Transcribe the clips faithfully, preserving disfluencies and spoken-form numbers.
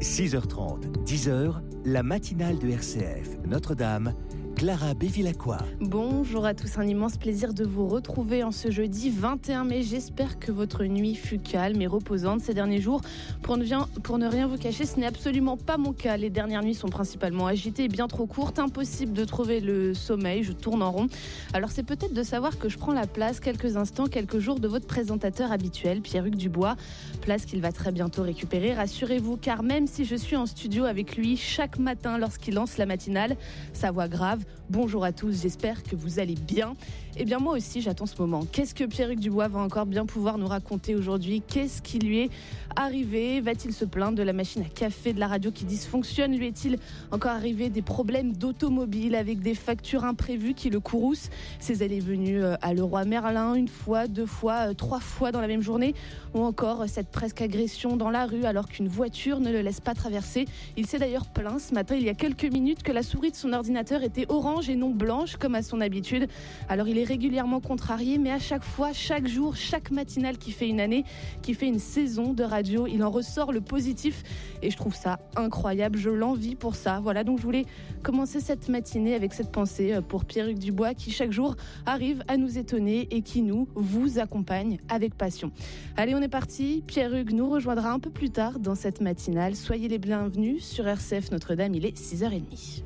six heures trente, dix heures, la matinale de R C F Notre-Dame, Clara Bévilacqua. Bonjour à tous, un immense plaisir de vous retrouver en ce jeudi vingt et un mai. J'espère que votre nuit fut calme et reposante ces derniers jours. Pour ne, rien, pour ne rien vous cacher, ce n'est absolument pas mon cas. Les dernières nuits sont principalement agitées et bien trop courtes. Impossible de trouver le sommeil, je tourne en rond. Alors c'est peut-être de savoir que je prends la place quelques instants, quelques jours de votre présentateur habituel, Pierre-Hugues Dubois. Place qu'il va très bientôt récupérer, rassurez-vous, car même si je suis en studio avec lui chaque matin lorsqu'il lance la matinale, sa voix grave. Bonjour à tous, j'espère que vous allez bien. Eh bien moi aussi j'attends ce moment. Qu'est-ce que Pierre-Hugues Dubois va encore bien pouvoir nous raconter aujourd'hui ? Qu'est-ce qui lui est arrivé ? Va-t-il se plaindre de la machine à café de la radio qui dysfonctionne ? Lui est-il encore arrivé des problèmes d'automobile avec des factures imprévues qui le courroucent ? Ses allées venues à Leroy Merlin une fois, deux fois, trois fois dans la même journée ? Ou encore cette presque agression dans la rue alors qu'une voiture ne le laisse pas traverser ? Il s'est d'ailleurs plaint ce matin, il y a quelques minutes, que la souris de son ordinateur était orange et non blanche comme à son habitude. Alors il est régulièrement contrarié, mais à chaque fois, chaque jour, chaque matinale qui fait une année, qui fait une saison de radio, il en ressort le positif et je trouve ça incroyable, je l'envie pour ça. Voilà, donc je voulais commencer cette matinée avec cette pensée pour Pierre-Hugues Dubois qui chaque jour arrive à nous étonner et qui nous, vous accompagne avec passion. Allez, on est parti, Pierre-Hugues nous rejoindra un peu plus tard dans cette matinale. Soyez les bienvenus sur R C F Notre-Dame, il est six heures trente.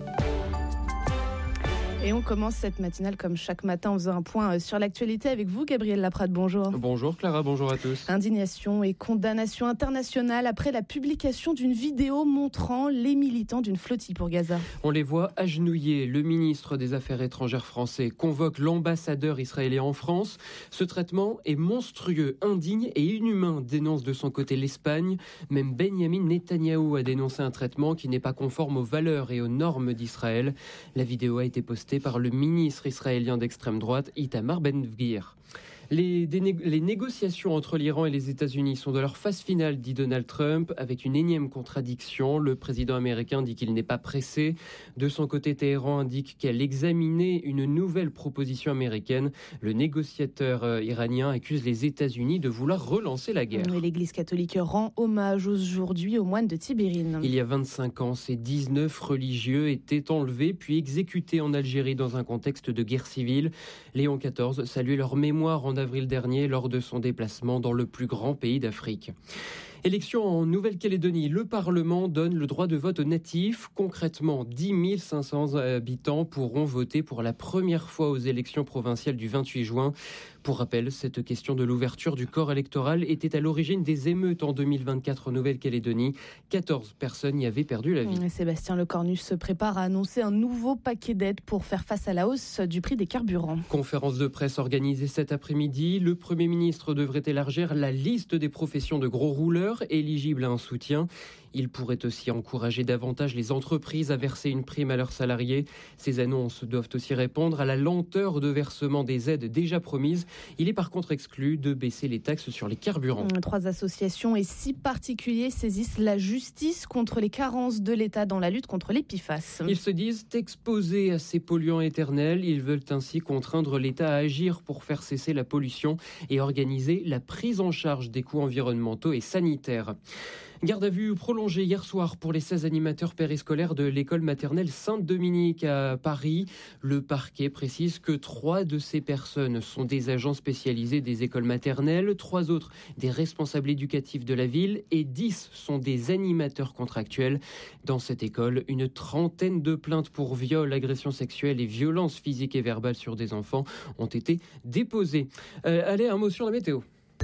Et on commence cette matinale comme chaque matin en faisant un point sur l'actualité avec vous, Gabriel Laprade, bonjour. Bonjour Clara, bonjour à tous. Indignation et condamnation internationale après la publication d'une vidéo montrant les militants d'une flottille pour Gaza. On les voit agenouillés. Le ministre des Affaires étrangères français convoque l'ambassadeur israélien en France. Ce traitement est monstrueux, indigne et inhumain, dénonce de son côté l'Espagne. Même Benyamin Netanyahou a dénoncé un traitement qui n'est pas conforme aux valeurs et aux normes d'Israël. La vidéo a été postée par le ministre israélien d'extrême droite, Itamar Ben-Gvir. Les, déné- les négociations entre l'Iran et les États-Unis sont de leur phase finale, dit Donald Trump, avec une énième contradiction. Le président américain dit qu'il n'est pas pressé. De son côté, Téhéran indique qu'elle examinait une nouvelle proposition américaine. Le négociateur euh, iranien accuse les États-Unis de vouloir relancer la guerre. Et l'Église catholique rend hommage aujourd'hui aux moines de Tibérine. Il y a vingt-cinq ans, ces dix-neuf religieux étaient enlevés puis exécutés en Algérie dans un contexte de guerre civile. Léon quatorze saluait leur mémoire en avril dernier lors de son déplacement dans le plus grand pays d'Afrique. Élection en Nouvelle-Calédonie. Le Parlement donne le droit de vote aux natifs. Concrètement, dix mille cinq cents habitants pourront voter pour la première fois aux élections provinciales du vingt-huit juin. Pour rappel, cette question de l'ouverture du corps électoral était à l'origine des émeutes en deux mille vingt-quatre en Nouvelle-Calédonie. quatorze personnes y avaient perdu la vie. Sébastien Lecornu se prépare à annoncer un nouveau paquet d'aides pour faire face à la hausse du prix des carburants. Conférence de presse organisée cet après-midi. Le Premier ministre devrait élargir la liste des professions de gros rouleurs éligibles à un soutien. Il pourrait aussi encourager davantage les entreprises à verser une prime à leurs salariés. Ces annonces doivent aussi répondre à la lenteur de versement des aides déjà promises. Il est par contre exclu de baisser les taxes sur les carburants. Trois associations et six particuliers saisissent la justice contre les carences de l'État dans la lutte contre les P F A S. Ils se disent exposés à ces polluants éternels. Ils veulent ainsi contraindre l'État à agir pour faire cesser la pollution et organiser la prise en charge des coûts environnementaux et sanitaires. Garde à vue prolongée hier soir pour les seize animateurs périscolaires de l'école maternelle Sainte-Dominique à Paris. Le parquet précise que trois de ces personnes sont des agents spécialisés des écoles maternelles, trois autres des responsables éducatifs de la ville et dix sont des animateurs contractuels. Dans cette école, une trentaine de plaintes pour viol, agression sexuelle et violences physiques et verbales sur des enfants ont été déposées. Euh, allez, un mot sur la météo.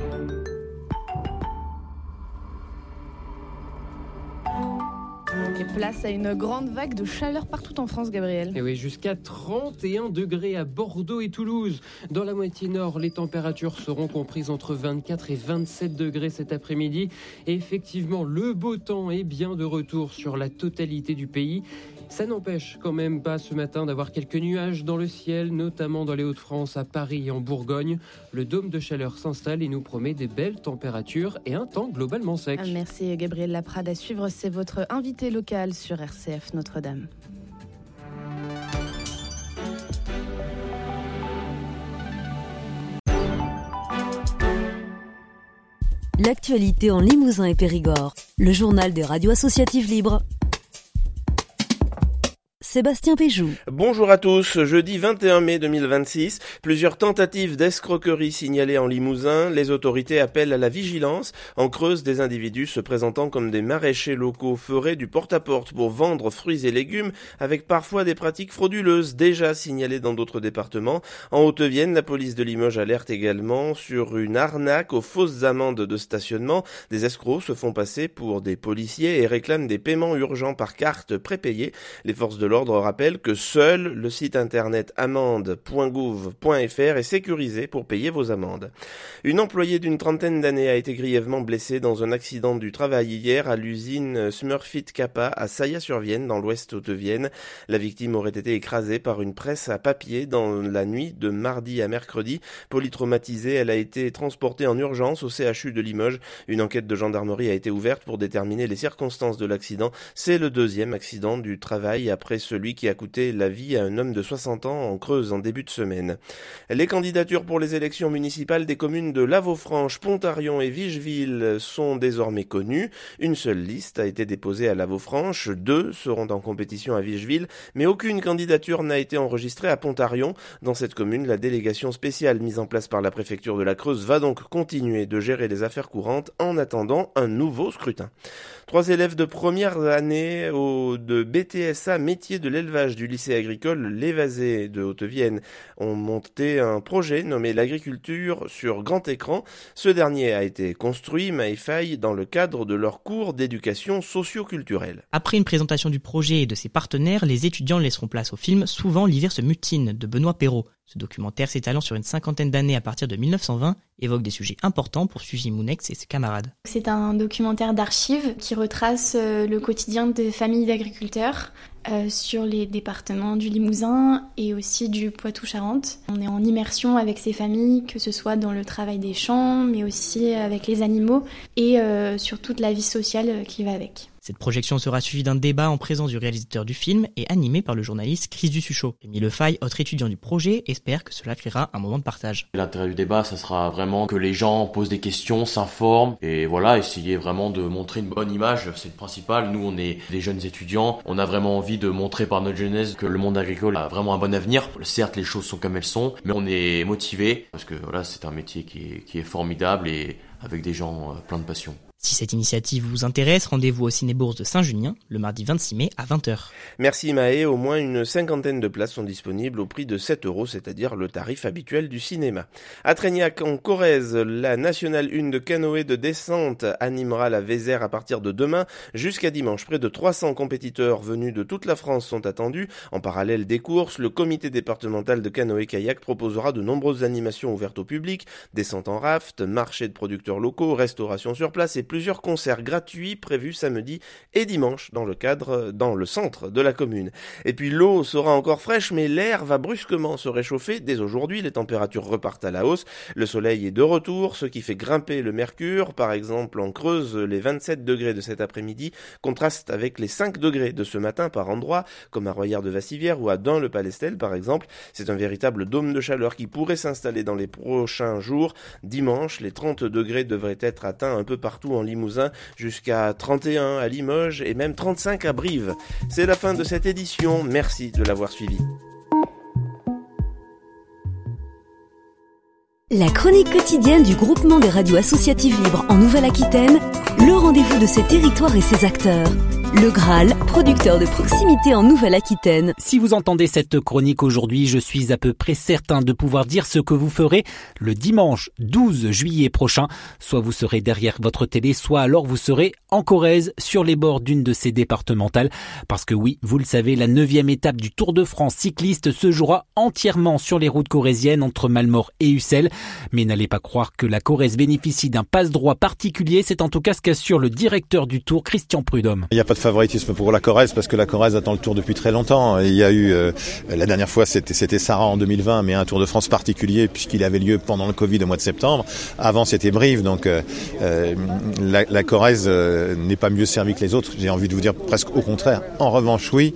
Et place à une grande vague de chaleur partout en France, Gabriel. Et oui, jusqu'à trente et un degrés à Bordeaux et Toulouse. Dans la moitié nord, les températures seront comprises entre vingt-quatre et vingt-sept degrés cet après-midi. Et effectivement, le beau temps est bien de retour sur la totalité du pays. Ça n'empêche quand même pas ce matin d'avoir quelques nuages dans le ciel, notamment dans les Hauts-de-France, à Paris et en Bourgogne. Le dôme de chaleur s'installe et nous promet des belles températures et un temps globalement sec. Merci Gabriel Laprade. À suivre, c'est votre invité local sur R C F Notre-Dame. L'actualité en Limousin et Périgord. Le journal des radios associatives libres. Sébastien Péjou. Bonjour à tous. Jeudi vingt et un mai deux mille vingt-six, plusieurs tentatives d'escroquerie signalées en Limousin. Les autorités appellent à la vigilance. En Creuse, des individus se présentant comme des maraîchers locaux feraient du porte-à-porte pour vendre fruits et légumes, avec parfois des pratiques frauduleuses déjà signalées dans d'autres départements. En Haute-Vienne, la police de Limoges alerte également sur une arnaque aux fausses amendes de stationnement. Des escrocs se font passer pour des policiers et réclament des paiements urgents par carte prépayée. Les forces de l'ordre rappelle que seul le site internet amende point gouv point f r est sécurisé pour payer vos amendes. Une employée d'une trentaine d'années a été grièvement blessée dans un accident du travail hier à l'usine Smurfit Kappa à Saillat-sur-Vienne dans l'ouest Haute-Vienne. La victime aurait été écrasée par une presse à papier dans la nuit de mardi à mercredi. Polytraumatisée, elle a été transportée en urgence au C H U de Limoges. Une enquête de gendarmerie a été ouverte pour déterminer les circonstances de l'accident. C'est le deuxième accident du travail après celui qui a coûté la vie à un homme de soixante ans en Creuse en début de semaine. Les candidatures pour les élections municipales des communes de Lavaux-Franche, Pontarion et Vicheville sont désormais connues. Une seule liste a été déposée à Lavaux-Franche, deux seront en compétition à Vicheville, mais aucune candidature n'a été enregistrée à Pontarion. Dans cette commune, la délégation spéciale mise en place par la préfecture de la Creuse va donc continuer de gérer les affaires courantes en attendant un nouveau scrutin. Trois élèves de première année au, de B T S A métier de l'élevage du lycée agricole L'Évasé de Haute-Vienne ont monté un projet nommé l'agriculture sur grand écran. Ce dernier a été construit, maille faille, dans le cadre de leur cours d'éducation socio-culturelle. Après une présentation du projet et de ses partenaires, les étudiants laisseront place au film Souvent l'hiver se mutine de Benoît Perrault. Ce documentaire, s'étalant sur une cinquantaine d'années à partir de mille neuf cent vingt, évoque des sujets importants pour Suzy Mounex et ses camarades. C'est un documentaire d'archives qui retrace le quotidien des familles d'agriculteurs euh, sur les départements du Limousin et aussi du Poitou-Charentes. On est en immersion avec ces familles, que ce soit dans le travail des champs, mais aussi avec les animaux et euh, sur toute la vie sociale qui va avec. Cette projection sera suivie d'un débat en présence du réalisateur du film et animé par le journaliste Chris Dussuchot. Rémi Lefaille, autre étudiant du projet, espère que cela créera un moment de partage. L'intérêt du débat, ça sera vraiment que les gens posent des questions, s'informent et voilà, essayer vraiment de montrer une bonne image, c'est le principal. Nous, on est des jeunes étudiants, on a vraiment envie de montrer par notre jeunesse que le monde agricole a vraiment un bon avenir. Certes, les choses sont comme elles sont, mais on est motivés parce que voilà, c'est un métier qui est, qui est formidable et avec des gens euh, pleins de passion. Si cette initiative vous intéresse, rendez-vous au Ciné-Bourse de Saint-Junien le mardi vingt-six mai à vingt heures. Merci Maë, au moins une cinquantaine de places sont disponibles au prix de sept euros, c'est-à-dire le tarif habituel du cinéma. À Trégnac en Corrèze, la Nationale un de canoë de descente animera la Vézère à partir de demain jusqu'à dimanche. Près de trois cents compétiteurs venus de toute la France sont attendus. En parallèle des courses, le comité départemental de canoë-kayak proposera de nombreuses animations ouvertes au public, descente en raft, marché de producteurs locaux, restauration sur place et plusieurs concerts gratuits prévus samedi et dimanche dans le cadre, dans le centre de la commune. Et puis l'eau sera encore fraîche, mais l'air va brusquement se réchauffer. Dès aujourd'hui, les températures repartent à la hausse. Le soleil est de retour, ce qui fait grimper le mercure. Par exemple, en Creuse, les vingt-sept degrés de cet après-midi contrastent avec les cinq degrés de ce matin par endroit, comme à Royère-de-Vassivière ou à Dun-le-Palestel par exemple. C'est un véritable dôme de chaleur qui pourrait s'installer dans les prochains jours. Dimanche, les trente degrés devraient être atteints un peu partout en Limousin, jusqu'à trente et un à Limoges et même trente-cinq à Brive. C'est la fin de cette édition, merci de l'avoir suivi. La chronique quotidienne du groupement des radios associatives libres en Nouvelle-Aquitaine, le rendez-vous de ses territoires et ses acteurs. Le Graal, producteur de proximité en Nouvelle-Aquitaine. Si vous entendez cette chronique aujourd'hui, je suis à peu près certain de pouvoir dire ce que vous ferez le dimanche douze juillet prochain. Soit vous serez derrière votre télé, soit alors vous serez en Corrèze, sur les bords d'une de ces départementales. Parce que oui, vous le savez, la neuvième étape du Tour de France cycliste se jouera entièrement sur les routes corréziennes entre Malmort et Ussel. Mais n'allez pas croire que la Corrèze bénéficie d'un passe-droit particulier. C'est en tout cas ce qu'assure le directeur du Tour, Christian Prudhomme. Il n'y a pas de favoritisme pour la Corrèze parce que la Corrèze attend le Tour depuis très longtemps. Il y a eu, euh, la dernière fois c'était, c'était Sarah en deux mille vingt, mais un Tour de France particulier puisqu'il avait lieu pendant le Covid au mois de septembre. Avant c'était Brive, donc euh, la, la Corrèze euh, n'est pas mieux servie que les autres. J'ai envie de vous dire presque au contraire. En revanche, oui,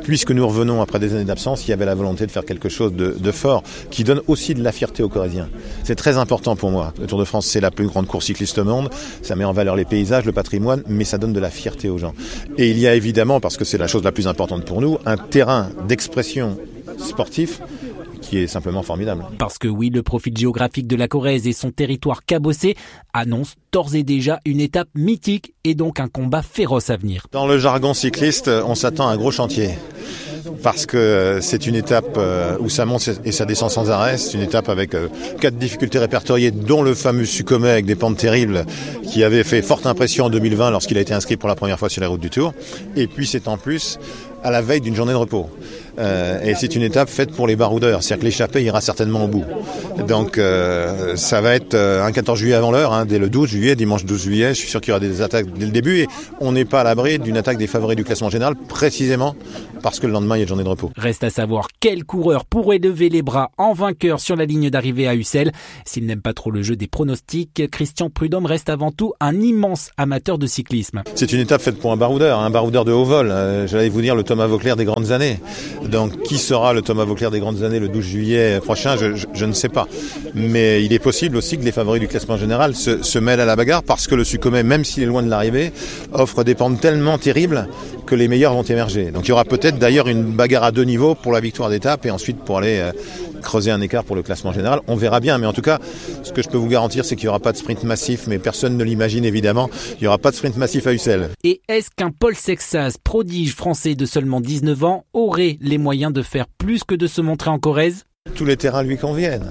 puisque nous revenons après des années d'absence, il y avait la volonté de faire quelque chose de, de fort, qui donne aussi de la fierté aux Corréziens. C'est très important pour moi. Le Tour de France, c'est la plus grande course cycliste au monde. Ça met en valeur les paysages, le patrimoine, mais ça donne de la fierté aux gens. Et il y a évidemment, parce que c'est la chose la plus importante pour nous, un terrain d'expression sportif qui est simplement formidable. Parce que oui, le profil géographique de la Corrèze et son territoire cabossé annoncent d'ores et déjà une étape mythique et donc un combat féroce à venir. Dans le jargon cycliste, on s'attend à un gros chantier. Parce que c'est une étape où ça monte et ça descend sans arrêt. C'est une étape avec quatre difficultés répertoriées, dont le fameux Succomé avec des pentes terribles qui avait fait forte impression en deux mille vingt lorsqu'il a été inscrit pour la première fois sur les routes du Tour. Et puis c'est en plus à la veille d'une journée de repos. Euh, et c'est une étape faite pour les baroudeurs, c'est-à-dire que l'échappée ira certainement au bout. Donc euh, ça va être un quatorze juillet avant l'heure, hein, dès le douze juillet, dimanche douze juillet, je suis sûr qu'il y aura des attaques dès le début et on n'est pas à l'abri d'une attaque des favoris du classement général, précisément parce que le lendemain il y a une journée de repos. Reste à savoir quel coureur pourrait lever les bras en vainqueur sur la ligne d'arrivée à Ussel. S'il n'aime pas trop le jeu des pronostics, Christian Prudhomme reste avant tout un immense amateur de cyclisme. C'est une étape faite pour un baroudeur, un baroudeur de haut vol, euh, j'allais vous dire le Thomas Vauclair des grandes années. Donc qui sera le Thomas Vauclair des grandes années le douze juillet prochain, je, je, je ne sais pas. Mais il est possible aussi que les favoris du classement général se, se mêlent à la bagarre parce que le Succomé, même s'il est loin de l'arrivée, offre des pentes tellement terribles que les meilleurs vont émerger. Donc il y aura peut-être d'ailleurs une bagarre à deux niveaux pour la victoire d'étape et ensuite pour aller euh, creuser un écart pour le classement général. On verra bien, mais en tout cas, ce que je peux vous garantir, c'est qu'il n'y aura pas de sprint massif, mais personne ne l'imagine évidemment. Il n'y aura pas de sprint massif à Ussel. Et est-ce qu'un Paul Sexas, prodige français de seulement dix-neuf ans, aurait les moyens de faire plus que de se montrer en Corrèze ? Tous les terrains lui conviennent.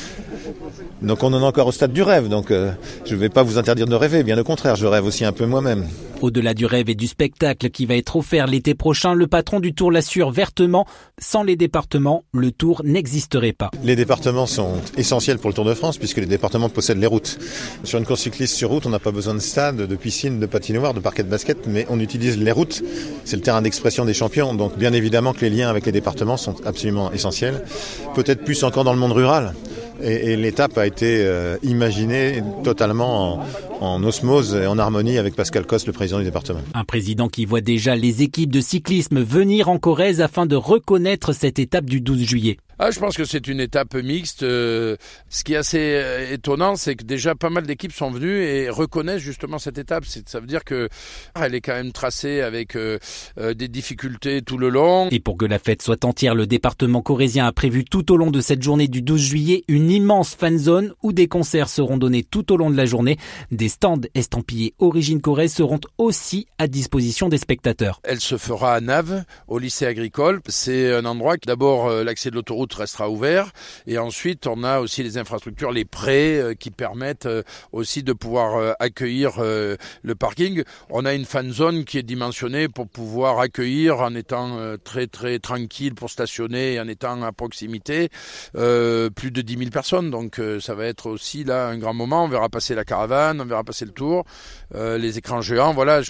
Donc on en est encore au stade du rêve, donc euh, je ne vais pas vous interdire de rêver, bien au contraire, je rêve aussi un peu moi-même. Au-delà du rêve et du spectacle qui va être offert l'été prochain, le patron du Tour l'assure vertement, sans les départements, le Tour n'existerait pas. Les départements sont essentiels pour le Tour de France puisque les départements possèdent les routes. Sur une course cycliste sur route, on n'a pas besoin de stade, de piscine, de patinoire, de parquet de basket, mais on utilise les routes, c'est le terrain d'expression des champions, donc bien évidemment que les liens avec les départements sont absolument essentiels, peut-être plus encore dans le monde rural. Et, et l'étape a été euh, imaginée totalement en, en osmose et en harmonie avec Pascal Coste, le président du département. Un président qui voit déjà les équipes de cyclisme venir en Corrèze afin de reconnaître cette étape du douze juillet. Ah, je pense que c'est une étape mixte. Euh, ce qui est assez euh, étonnant, c'est que déjà pas mal d'équipes sont venues et reconnaissent justement cette étape. C'est, ça veut dire que elle est quand même tracée avec euh, euh, des difficultés tout le long. Et pour que la fête soit entière, le département corrézien a prévu tout au long de cette journée du douze juillet une immense fan zone où des concerts seront donnés tout au long de la journée. Des stands estampillés Origine Corrèze seront aussi à disposition des spectateurs. Elle se fera à Naves, au lycée agricole. C'est un endroit qui, d'abord, euh, l'accès de l'autoroute restera ouvert et ensuite on a aussi les infrastructures, les prés euh, qui permettent euh, aussi de pouvoir euh, accueillir euh, le parking. On a une fan zone qui est dimensionnée pour pouvoir accueillir en étant euh, très très tranquille pour stationner et en étant à proximité euh, plus de dix mille personnes, donc euh, ça va être aussi là un grand moment. On verra passer la caravane, on verra passer le Tour, euh, les écrans géants, voilà.